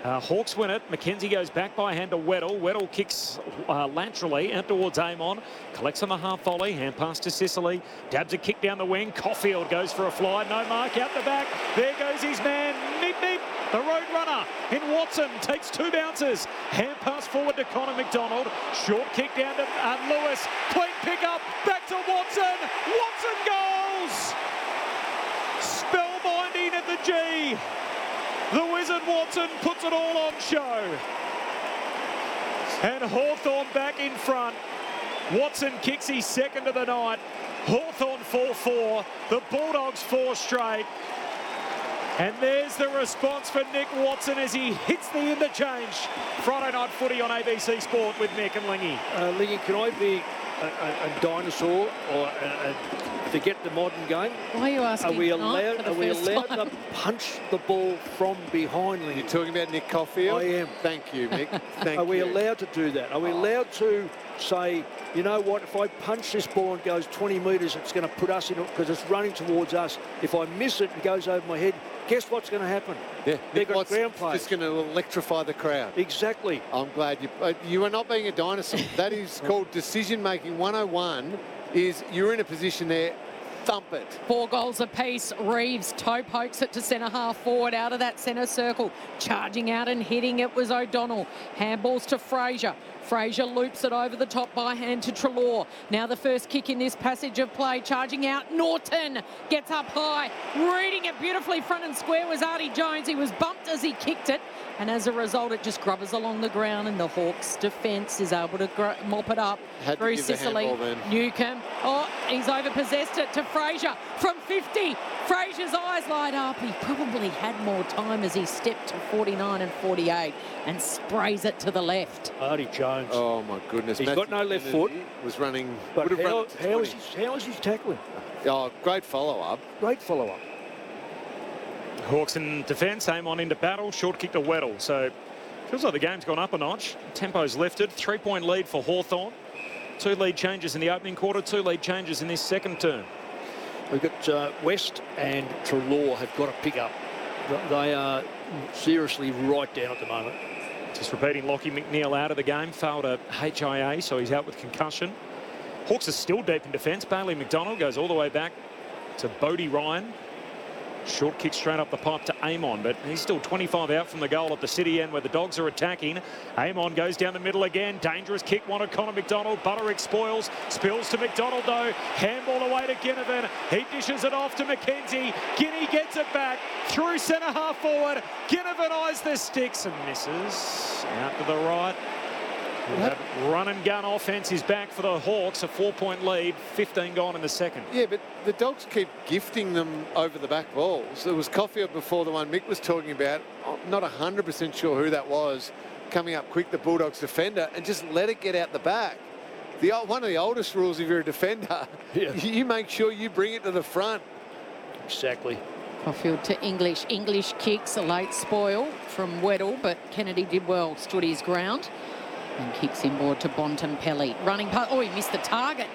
Hawks win it. McKenzie goes back by hand to Weddle. Weddle kicks laterally out towards Amon. Collects on the half volley. Hand pass to Sicily. Dabs a kick down the wing. Caulfield goes for a fly. No mark out the back. There goes his man. Meep, meep. The road runner in Watson takes 2 bounces. Hand pass forward to Connor McDonald. Short kick down to Lewis. Clean pick up. Back to Watson. Watson goals. Spellbinding at the G. The Wizard Watson puts it all on show. And Hawthorn back in front. Watson kicks his second of the night. Hawthorn 4-4. The Bulldogs 4 straight. And there's the response for Nick Watson as he hits the interchange. Friday night footy on ABC Sport with Nick and Lingy. Lingy, can I be a dinosaur or forget the modern game? Why are you asking? Are we allowed to punch the ball from behind, Lingy? You're talking about Nick Caulfield? I am. Thank you, Mick. Thank Are you. we allowed to do that? Are we allowed to say, you know what, if I punch this ball and it goes 20 metres, it's going to put us in it because it's running towards us. If I miss it and it goes over my head, guess what's going to happen? Yeah, They've got ground players. Just going to electrify the crowd. Exactly. I'm glad you are not being a dinosaur. That is called decision-making 101, is you're in a position there, thump it. 4 goals apiece. Reeves toe pokes it to centre half forward out of that centre circle. Charging out and hitting it was O'Donnell. Handballs to Fraser. Fraser loops it over the top by hand to Treloar. Now the first kick in this passage of play. Charging out. Norton gets up high. Reading it beautifully front and square was Artie Jones. He was bumped as he kicked it. And as a result, it just grubbers along the ground and the Hawks' defence is able to mop it up through Sicily. Newcombe. Oh, he's overpossessed it to Fraser from 50. Fraser's eyes light up. He probably had more time as he stepped to 49 and 48 and sprays it to the left. Artie Jones. Oh, my goodness. He's got no left foot. Was running. But how is he tackling? Oh, great follow-up. Great follow-up. Hawks in defence, Amon into battle, short kick to Weddle. So feels like the game's gone up a notch. Tempo's lifted, 3-point lead for Hawthorn. 2 lead changes in the opening quarter, 2 lead changes in this second term. We've got West and Treloar have got to pick up. They are seriously right down at the moment. Just repeating, Lockie McNeil out of the game, failed a HIA, so he's out with concussion. Hawks are still deep in defence. Bailey McDonald goes all the way back to Bodie Ryan. Short kick straight up the pipe to Amon, but he's still 25 out from the goal at the City end where the Dogs are attacking. Amon goes down the middle again. Dangerous kick, wanted Connor McDonald. Butterick spoils. Spills to McDonald, though. Handball away to Ginnivan. He dishes it off to McKenzie. Guinea gets it back through centre half forward. Ginnivan eyes the sticks and misses. Out to the right. That run and gun offence is back for the Hawks, a 4-point lead, 15 gone in the second. Yeah, but the Dogs keep gifting them over the back balls. There was Caulfield before, the one Mick was talking about. I'm not 100% sure who that was. Coming up quick, the Bulldogs defender, and just let it get out the back. One of the oldest rules if you're a defender, you make sure you bring it to the front. Exactly. Caulfield to English. English kicks, a late spoil from Weddle, but Kennedy did well, stood his ground. And kicks inboard to Bontempelli. Running past. Oh, he missed the target.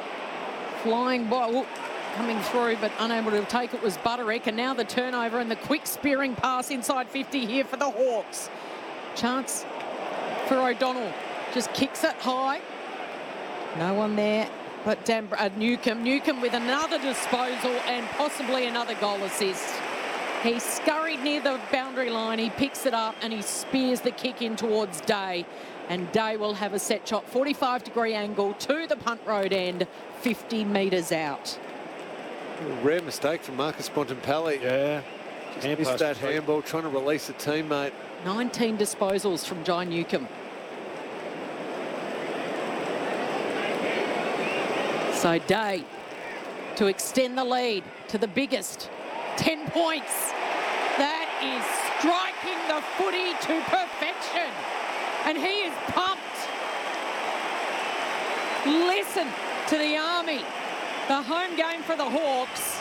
Flying ball coming through, but unable to take it was Butterick. And now the turnover and the quick spearing pass inside 50 here for the Hawks. Chance for O'Donnell. Just kicks it high. No one there but Newcombe. Newcombe with another disposal and possibly another goal assist. He scurried near the boundary line. He picks it up and he spears the kick in towards Day. And Day will have a set shot, 45-degree angle to the punt road end, 50 metres out. A rare mistake from Marcus Bontempelli. Yeah. Just missed that handball, trying to release a teammate. 19 disposals from Jai Newcombe. So Day to extend the lead to the biggest, 10 points. That is striking the footy to perfection. And he is pumped. Listen to the Army. The home game for the Hawks.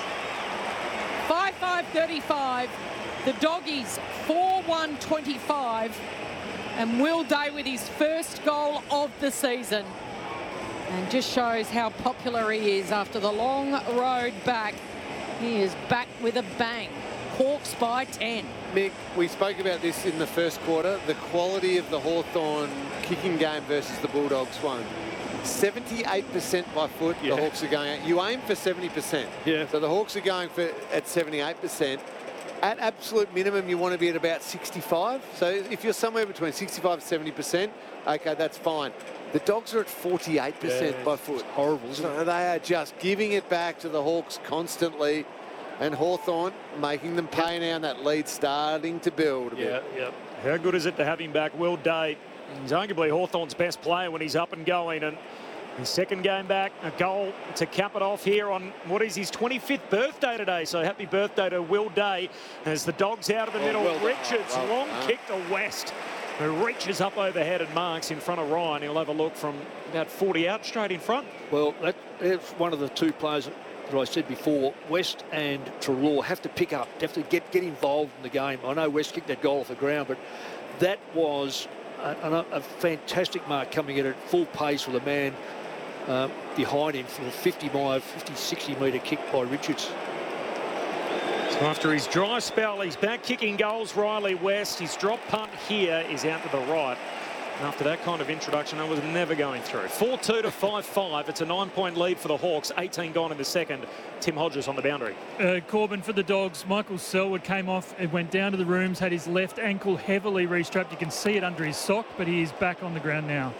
5-5-35. The Doggies 4-1-25. And Will Day with his first goal of the season. And just shows how popular he is after the long road back. He is back with a bang. Hawks by 10. Mick, we spoke about this in the first quarter, the quality of the Hawthorn kicking game versus the Bulldogs one. 78% by foot, Yeah. the Hawks are going at. You aim for 70%. Yeah. So the Hawks are going for at 78%. At absolute minimum, you want to be at about 65. So if you're somewhere between 65 and 70%, okay, that's fine. The Dogs are at 48% by foot. Horrible, isn't it? So they are just giving it back to the Hawks constantly. And Hawthorn making them pay now, and that lead starting to build a bit. Yeah. How good is it to have him back? Will Day, he's arguably Hawthorn's best player when he's up and going, and his second game back, a goal to cap it off here on what is his 25th birthday today. So happy birthday to Will Day as the Dogs out of the middle. Well done. Richards, Well long done. kick to West, who reaches up overhead and marks in front of Ryan. He'll have a look from about 40 out straight in front. Well, that's one of the two players that I said before. West and Treloar have to pick up, have to get involved in the game. I know West kicked that goal off the ground, but that was a fantastic mark coming in at full pace with a man behind him for a 50, 60 metre kick by Richards. So after his dry spell, he's back kicking goals. Riley West, his drop punt here is out to the right. And after that kind of introduction, I was never going through. 4-2 to 5-5. It's a 9-point lead for the Hawks. 18 gone in the second. Tim Hodges on the boundary. Corbin for the Dogs. Michael Selwood came off and went down to the rooms, had his left ankle heavily restrapped. You can see it under his sock, but he is back on the ground now.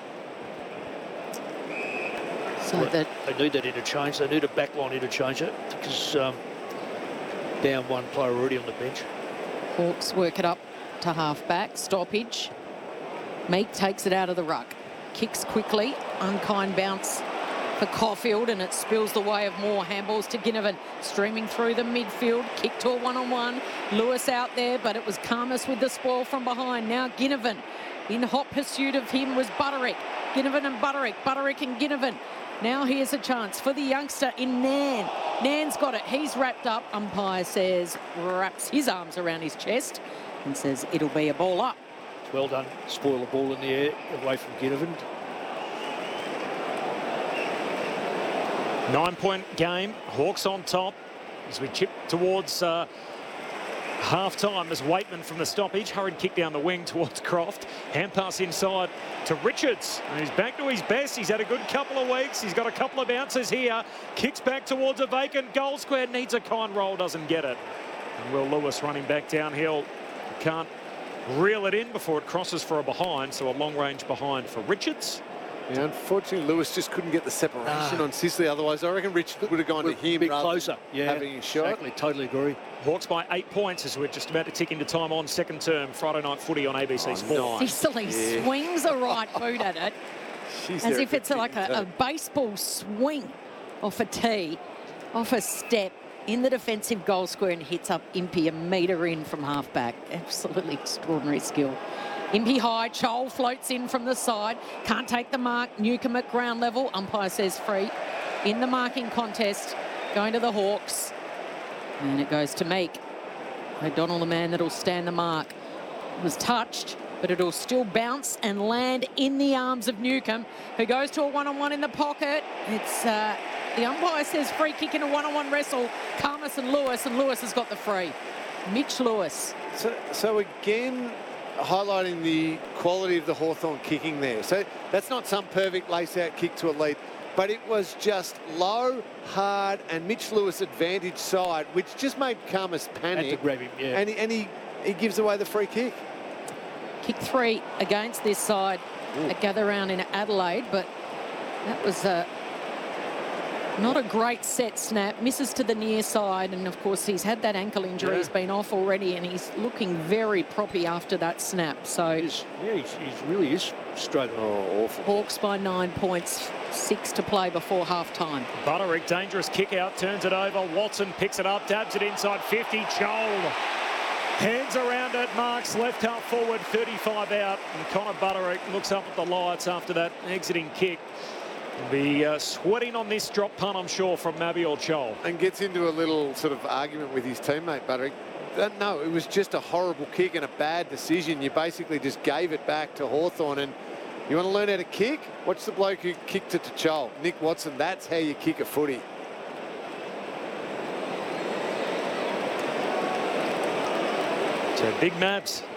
So that They need that interchange. They need a backline interchange because down one player already on the bench. Hawks work it up to half-back. Stoppage. Meek takes it out of the ruck. Kicks quickly. Unkind bounce for Caulfield, and it spills the way of more handballs to Ginnivan. Streaming through the midfield. Kick to a one-on-one. Lewis out there, but it was Karmas with the spoil from behind. Now Ginnivan. In hot pursuit of him was Butterick. Ginnivan and Butterick. Butterick and Ginnivan. Now here's a chance for the youngster in Nan. Nan's got it. He's wrapped up. Umpire says, wraps his arms around his chest and says it'll be a ball up. Well done. Spoil the ball in the air away from Ginnivan. 9-point game. Hawks on top as we chip towards half-time as Waitman from the stoppage. Hurried kick down the wing towards Croft. Hand pass inside to Richards. And he's back to his best. He's had a good couple of weeks. He's got a couple of bounces here. Kicks back towards a vacant goal square. Needs a kind roll. Doesn't get it. And Will Lewis running back downhill. Can't reel it in before it crosses for a behind. So a long-range behind for Richards. Yeah, unfortunately, Lewis just couldn't get the separation on Sicily. Otherwise, I reckon Richard would have gone to him a bit rather closer. than having a shot. Exactly. Totally agree. Hawks by 8 points as we're just about to tick into time on second term. Friday night footy on ABC Sport. nice. Sicily swings a right boot at it She's as there if at it's the like tick a and baseball swing off a tee, off a step in the defensive goal square and hits up Impey a metre in from half-back. Absolutely extraordinary skill. Impey high, Chol floats in from the side, can't take the mark. Newcombe at ground level, umpire says free. In the marking contest, going to the Hawks. And it goes to Meek. O'Donnell, the man that'll stand the mark. It was touched, but it'll still bounce and land in the arms of Newcombe, who goes to a one-on-one in the pocket. It's the umpire says free kick in a one-on-one wrestle. Karmas and Lewis has got the free. Mitch Lewis. So again, highlighting the quality of the Hawthorn kicking there. So that's not some perfect lace-out kick to a lead, but it was just low, hard, and Mitch Lewis advantage side, which just made Karmas panic. Had to grab him, yeah. And he gives away the free kick. Kick 3 against this side at Gather Round in Adelaide, but that was not a great set snap. Misses to the near side, and of course he's had that ankle injury. He's been off already, and he's looking very proppy after that snap. So He really is straight on. Oh, awful. Hawks by 9 points, 6 to play before half-time. Butterick, dangerous kick out, turns it over. Watson picks it up, dabs it inside 50. Chol hands around it, marks left half forward, 35 out. And Connor Butterick looks up at the lights after that exiting kick. He'll be sweating on this drop punt, I'm sure, from Mabior Chol. And gets into a little sort of argument with his teammate, Butterick. No, it was just a horrible kick and a bad decision. You basically just gave it back to Hawthorn. And you want to learn how to kick? Watch the bloke who kicked it to Chol, Nick Watson. That's how you kick a footy. So big Mavs